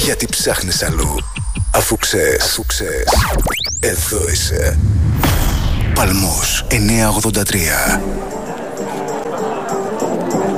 Γιατί ψάχνεις αλλού, αφού ξέρεις. Εδώ είσαι. Παλμός 983.